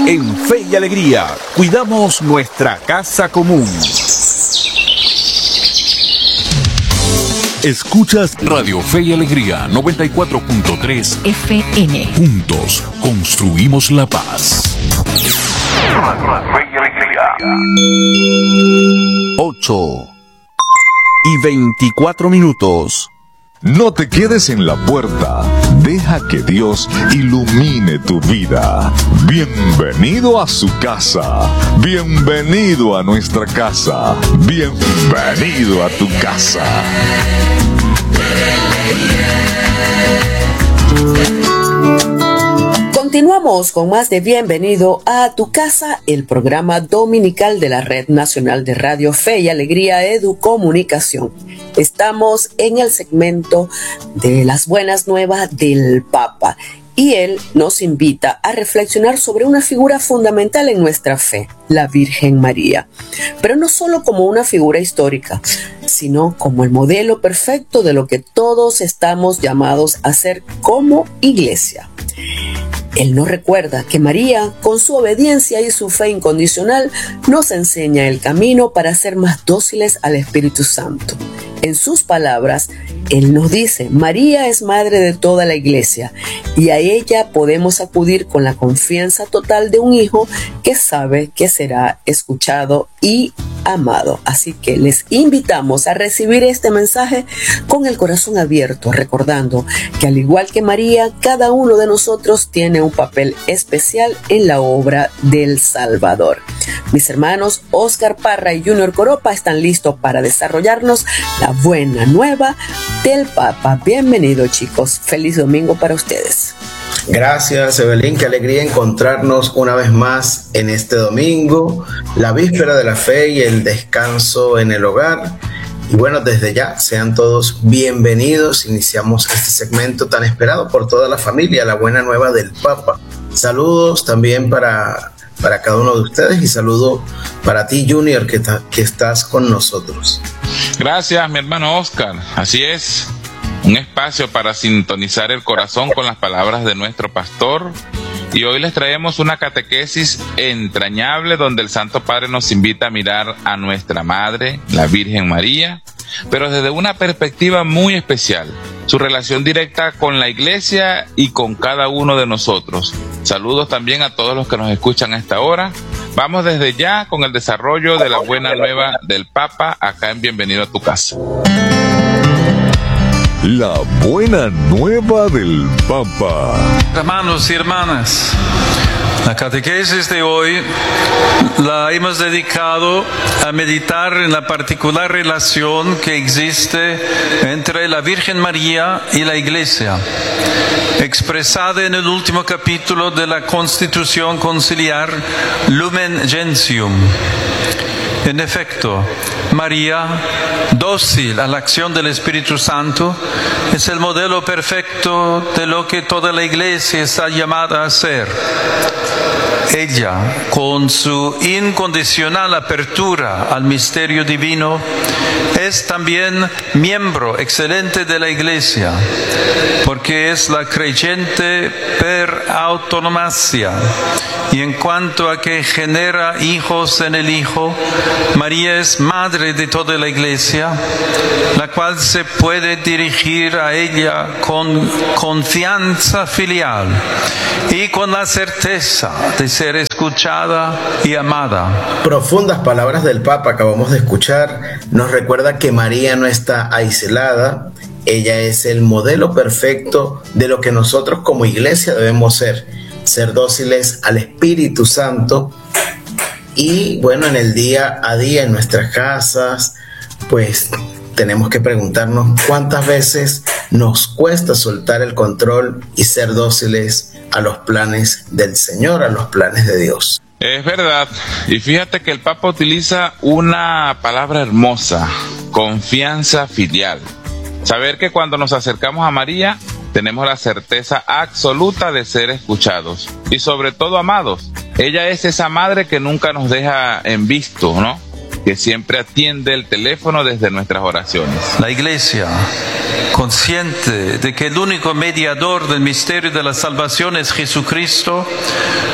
En Fe y Alegría, cuidamos nuestra casa común. Escuchas Radio Fe y Alegría 94.3 FM. Juntos construimos la paz. Fe y Alegría. 8:24. No te quedes en la puerta. Deja que Dios ilumine tu vida. Bienvenido a su casa. Bienvenido a nuestra casa. Bienvenido a tu casa. Continuamos con más de Bienvenido a tu casa, el programa dominical de la Red Nacional de Radio Fe y Alegría Educomunicación. Estamos en el segmento de las buenas nuevas del Papa y él nos invita a reflexionar sobre una figura fundamental en nuestra fe, la Virgen María. Pero no solo como una figura histórica, sino como el modelo perfecto de lo que todos estamos llamados a ser como iglesia. Él nos recuerda que María, con su obediencia y su fe incondicional, nos enseña el camino para ser más dóciles al Espíritu Santo. En sus palabras, Él nos dice: María es madre de toda la iglesia y a ella podemos acudir con la confianza total de un hijo que sabe que será escuchado y amado. Así que les invitamos a recibir este mensaje con el corazón abierto, recordando que al igual que María, cada uno de nosotros tiene un papel especial en la obra del Salvador. Mis hermanos Oscar Parra y Junior Coropa están listos para desarrollarnos la buena nueva del Papa. Bienvenidos, chicos. Feliz domingo para ustedes. Gracias, Evelyn. Qué alegría encontrarnos una vez más en este domingo, la víspera de la fe y el descanso en el hogar. Y bueno, desde ya, sean todos bienvenidos. Iniciamos este segmento tan esperado por toda la familia, la buena nueva del Papa. Saludos también para cada uno de ustedes y saludo para ti, Junior, que estás con nosotros. Gracias, mi hermano Oscar. Así es. Un espacio para sintonizar el corazón con las palabras de nuestro pastor. Y hoy les traemos una catequesis entrañable donde el Santo Padre nos invita a mirar a nuestra Madre, la Virgen María, pero desde una perspectiva muy especial, su relación directa con la Iglesia y con cada uno de nosotros. Saludos también a todos los que nos escuchan a esta hora. Vamos desde ya con el desarrollo de la buena nueva del Papa acá en Bienvenido a tu casa. La buena nueva del Papa. Hermanos y hermanas, la catequesis de hoy la hemos dedicado a meditar en la particular relación que existe entre la Virgen María y la Iglesia, expresada en el último capítulo de la Constitución Conciliar Lumen Gentium. En efecto, María, dócil a la acción del Espíritu Santo, es el modelo perfecto de lo que toda la Iglesia está llamada a ser. Ella, con su incondicional apertura al misterio divino, es también miembro excelente de la Iglesia, porque es la creyente per autonomacia, y en cuanto a que genera hijos en el Hijo, María es madre de toda la Iglesia, la cual se puede dirigir a ella con confianza filial y con la certeza de ser escuchada y amada. Profundas palabras del Papa acabamos de escuchar. Nos recuerda que María no está aislada. Ella es el modelo perfecto de lo que nosotros como iglesia debemos ser dóciles al Espíritu Santo. Y bueno, en el día a día, en nuestras casas, pues tenemos que preguntarnos cuántas veces nos cuesta soltar el control y ser dóciles a los planes del Señor, a los planes de Dios. Es verdad, y fíjate que el Papa utiliza una palabra hermosa: confianza filial. Saber que cuando nos acercamos a María tenemos la certeza absoluta de ser escuchados y sobre todo amados. Ella es esa madre que nunca nos deja en visto, ¿no? Que siempre atiende el teléfono desde nuestras oraciones. La Iglesia, consciente de que el único mediador del misterio de la salvación es Jesucristo,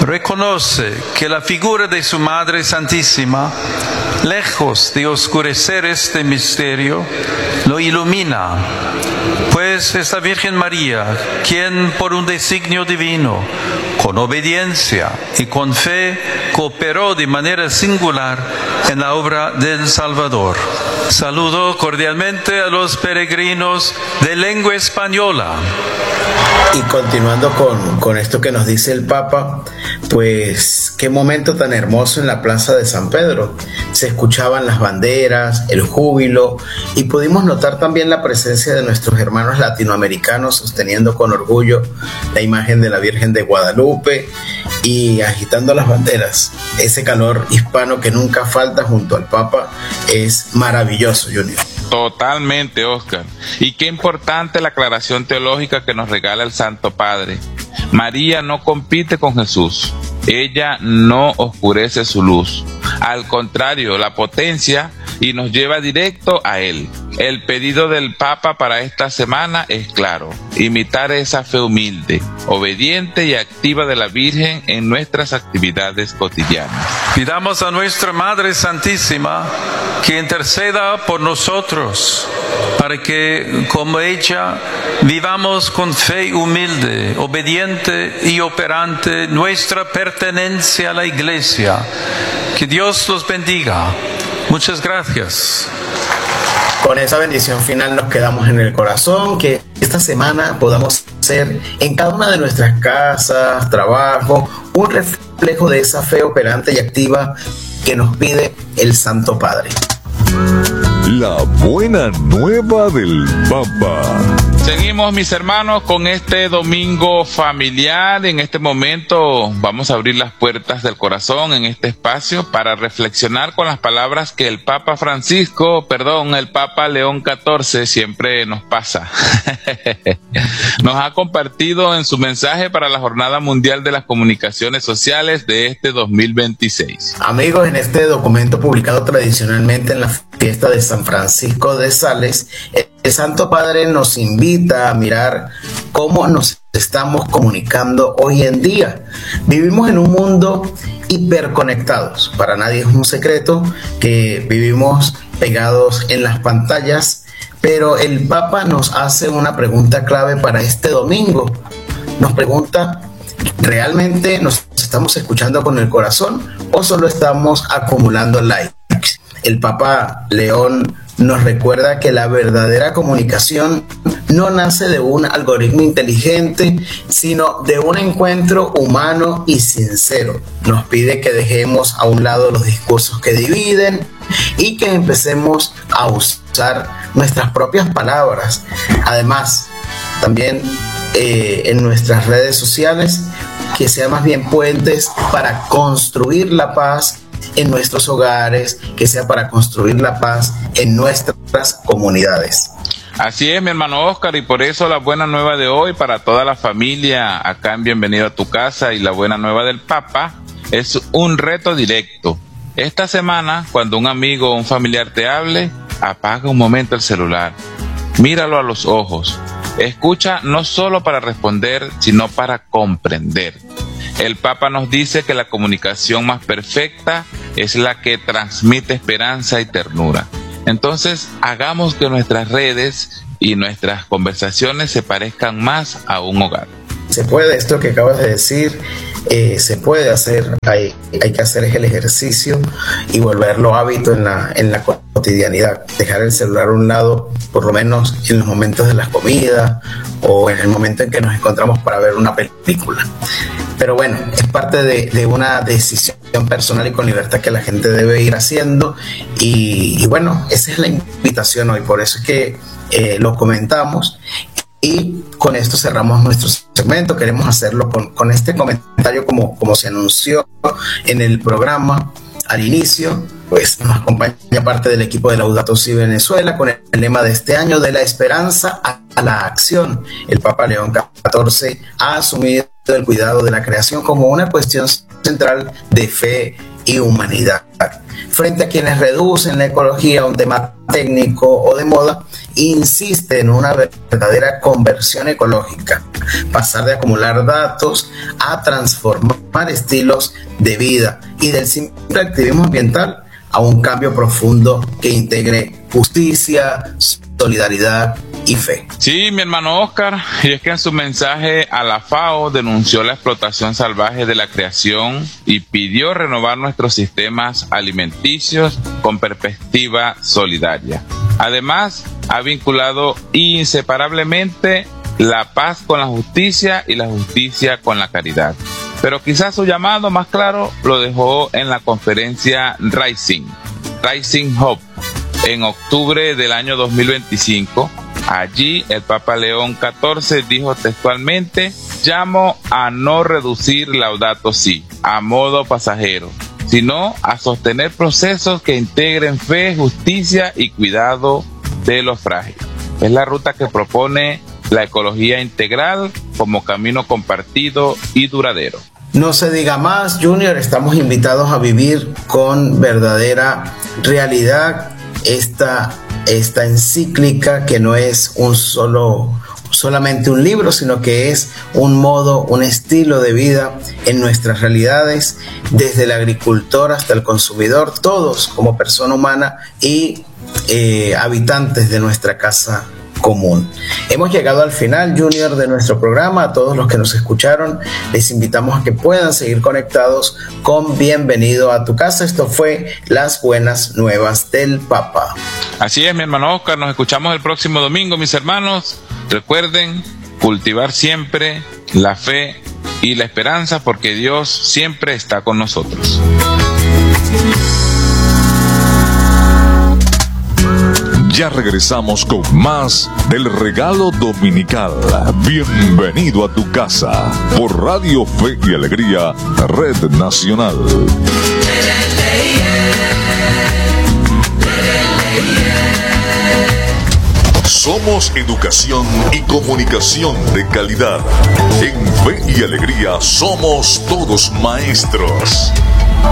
reconoce que la figura de su Madre Santísima, lejos de oscurecer este misterio, lo ilumina, pues es la Virgen María quien, por un designio divino, con obediencia y con fe, cooperó de manera singular en la obra del Salvador. Saludo cordialmente a los peregrinos de lengua española. Y continuando con esto que nos dice el Papa, pues qué momento tan hermoso en la Plaza de San Pedro. Se escuchaban las banderas, el júbilo, y pudimos notar también la presencia de nuestros hermanos latinoamericanos sosteniendo con orgullo la imagen de la Virgen de Guadalupe y agitando las banderas. Ese calor hispano que nunca falta junto al Papa es maravilloso, Junior. Totalmente, Oscar. Y qué importante la aclaración teológica que nos regala el Santo Padre. María no compite con Jesús. Ella no oscurece su luz. Al contrario, la potencia y nos lleva directo a Él. El pedido del Papa para esta semana es claro: imitar esa fe humilde, obediente y activa de la Virgen en nuestras actividades cotidianas. Pidamos a nuestra Madre Santísima que interceda por nosotros, para que, como ella, vivamos con fe humilde, obediente y operante nuestra pertenencia a la Iglesia. Que Dios los bendiga. Muchas gracias. Con esa bendición final nos quedamos en el corazón, que esta semana podamos ser en cada una de nuestras casas, trabajo, un reflejo de esa fe operante y activa que nos pide el Santo Padre. La buena nueva del Papa. Seguimos, mis hermanos, con este domingo familiar. En este momento vamos a abrir las puertas del corazón en este espacio para reflexionar con las palabras que el Papa León XIV siempre nos pasa. Nos ha compartido en su mensaje para la Jornada Mundial de las Comunicaciones Sociales de este 2026. Amigos, en este documento publicado tradicionalmente en la fiesta de San Francisco de Sales, el Santo Padre nos invita a mirar cómo nos estamos comunicando hoy en día. Vivimos en un mundo hiperconectados. Para nadie es un secreto que vivimos pegados en las pantallas, pero el Papa nos hace una pregunta clave para este domingo. Nos pregunta: ¿realmente nos estamos escuchando con el corazón o solo estamos acumulando likes? El Papa León nos recuerda que la verdadera comunicación no nace de un algoritmo inteligente, sino de un encuentro humano y sincero. Nos pide que dejemos a un lado los discursos que dividen y que empecemos a usar nuestras propias palabras. Además, también en nuestras redes sociales, que sean más bien puentes para construir la paz en nuestros hogares, que sea para construir la paz en nuestras comunidades. Así es, mi hermano Oscar, y por eso la buena nueva de hoy para toda la familia acá en Bienvenido a tu Casa y la buena nueva del Papa es un reto directo. Esta semana, cuando un amigo o un familiar te hable, apaga un momento el celular, míralo a los ojos, escucha no solo para responder, sino para comprender. El Papa nos dice que la comunicación más perfecta es la que transmite esperanza y ternura. Entonces, hagamos que nuestras redes y nuestras conversaciones se parezcan más a un hogar. Se puede, esto que acabas de decir, se puede hacer. Hay que hacer el ejercicio y volverlo hábito en la cotidianidad. Dejar el celular a un lado, por lo menos en los momentos de las comidas o en el momento en que nos encontramos para ver una película. Pero bueno, es parte de una decisión personal y con libertad que la gente debe ir haciendo. Y bueno, esa es la invitación hoy. Por eso es que lo comentamos. Y con esto cerramos nuestro segmento. Queremos hacerlo con este comentario como se anunció en el programa al inicio. Pues nos acompaña parte del equipo de Laudato Si Venezuela con el lema de este año: de la esperanza a la acción. El Papa León XIV ha asumido el cuidado de la creación como una cuestión central de fe y humanidad. Frente a quienes reducen la ecología a un tema técnico o de moda insiste en una verdadera conversión ecológica, pasar de acumular datos a transformar estilos de vida y del simple activismo ambiental a un cambio profundo que integre justicia, solidaridad y fe. Sí, mi hermano Oscar, y es que en su mensaje a la FAO denunció la explotación salvaje de la creación y pidió renovar nuestros sistemas alimenticios con perspectiva solidaria. Además, ha vinculado inseparablemente la paz con la justicia y la justicia con la caridad. Pero quizás su llamado más claro lo dejó en la conferencia Rising Hope, en octubre del año 2025. Allí el Papa León XIV dijo textualmente: llamo a no reducir Laudato Si a modo pasajero, sino a sostener procesos que integren fe, justicia y cuidado de los frágiles. Es la ruta que propone la ecología integral como camino compartido y duradero. No se diga más, Junior, estamos invitados a vivir con verdadera realidad esta encíclica, que no es solamente un libro, sino que es un modo, un estilo de vida en nuestras realidades, desde el agricultor hasta el consumidor, todos como persona humana y habitantes de nuestra casa común. Hemos llegado al final, Junior, de nuestro programa. A todos los que nos escucharon, les invitamos a que puedan seguir conectados con Bienvenido a tu Casa. Esto fue Las Buenas Nuevas del Papa. Así es, mi hermano Oscar, nos escuchamos el próximo domingo, mis hermanos. Recuerden cultivar siempre la fe y la esperanza, porque Dios siempre está con nosotros. Ya regresamos con más del regalo dominical. Bienvenido a tu casa por Radio Fe y Alegría, Red Nacional. Somos educación y comunicación de calidad. En Fe y Alegría somos todos maestros.